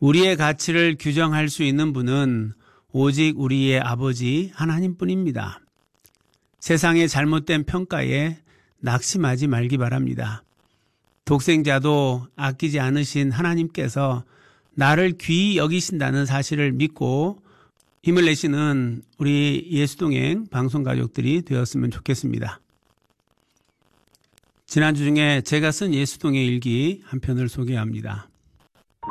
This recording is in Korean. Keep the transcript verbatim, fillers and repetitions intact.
우리의 가치를 규정할 수 있는 분은 오직 우리의 아버지 하나님뿐입니다. 세상의 잘못된 평가에 낙심하지 말기 바랍니다. 독생자도 아끼지 않으신 하나님께서 나를 귀히 여기신다는 사실을 믿고 힘을 내시는 우리 예수동행 방송가족들이 되었으면 좋겠습니다. 지난주 중에 제가 쓴 예수동행 일기 한 편을 소개합니다.